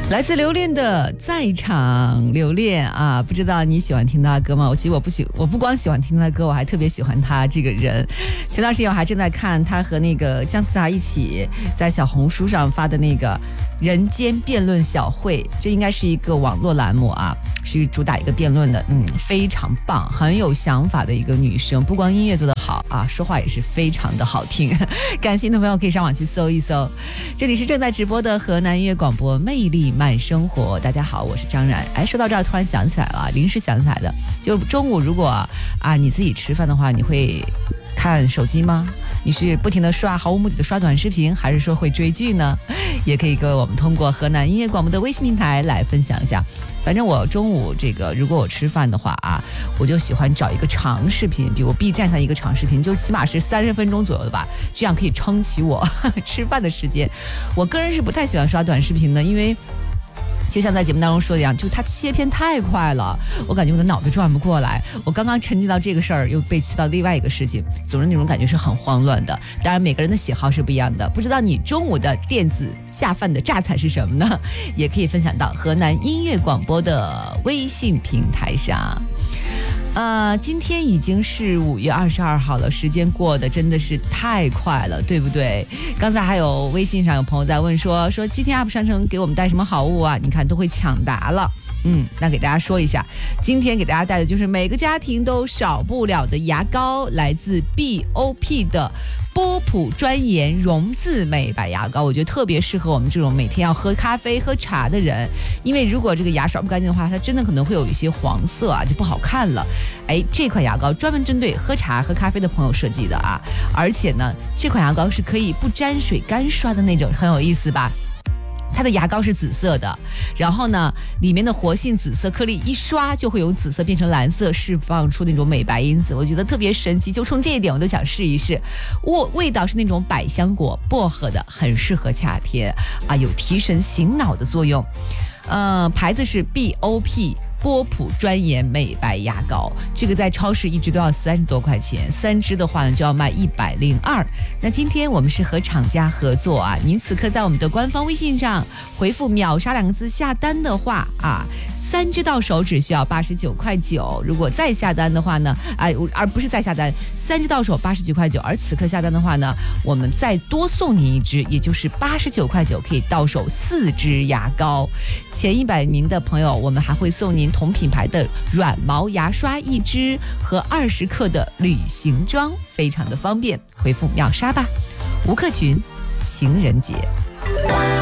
来自留恋的在场留恋啊，不知道你喜欢听他的歌吗？其实我不光喜欢听他的歌，我还特别喜欢他这个人。前段时间我还正在看他和那个姜思达一起在小红书上发的那个人间辩论小会，这应该是一个网络栏目啊，是主打一个辩论的，非常棒，很有想法的一个女生，不光音乐做得好啊，说话也是非常的好听。感兴趣的朋友可以上网去搜一搜。这里是正在直播的河南音乐广播魅力慢生活，大家好，我是张然。说到这儿突然想起来了，临时想起来的，就中午如果你自己吃饭的话，你会看手机吗？你是不停的毫无目的的刷短视频，还是说会追剧呢？也可以跟我们通过河南音乐广播的微信平台来分享一下。反正我中午如果我吃饭的话我就喜欢找一个长视频，比如 B 站上一个长视频，就起码是30分钟左右的吧，这样可以撑起我吃饭的时间。我个人是不太喜欢刷短视频的，因为就像在节目当中说的一样，就它切片太快了，我感觉我的脑子转不过来。我刚刚沉浸到这个事儿，又被切到另外一个事情，总之那种感觉是很慌乱的。当然每个人的喜好是不一样的，不知道你中午的电子下饭的榨菜是什么呢？也可以分享到河南音乐广播的微信平台上。今天已经是5月22号了，时间过得真的是太快了，对不对？刚才还有微信上有朋友在问说今天 UP 商城给我们带什么好物啊？你看都会抢答了。那给大家说一下，今天给大家带的就是每个家庭都少不了的牙膏，来自 BOP 的波普专研溶字美白牙膏，我觉得特别适合我们这种每天要喝咖啡喝茶的人，因为如果这个牙刷不干净的话，它真的可能会有一些黄色就不好看了。这款牙膏专门针对喝茶喝咖啡的朋友设计的而且呢这款牙膏是可以不沾水干刷的那种，很有意思吧。它的牙膏是紫色的，然后呢里面的活性紫色颗粒一刷就会由紫色变成蓝色，释放出那种美白因子，我觉得特别神奇，就冲这一点我都想试一试。味道是那种百香果薄荷的，很适合夏天有提神醒脑的作用。牌子是 BOP波普专研美白牙膏，这个在超市一支都要30多块钱，3支的话呢就要卖102。那今天我们是和厂家合作您此刻在我们的官方微信上回复秒杀2个字下单的话3支到手只需要89.9块，如果再下单的话呢而不是再下单，3支到手89.9块，而此刻下单的话呢，我们再多送你1支，也就是89.9块可以到手4支牙膏。前100名的朋友，我们还会送您同品牌的软毛牙刷1支和20克的旅行装，非常的方便，回复秒杀吧。吴克群，情人节。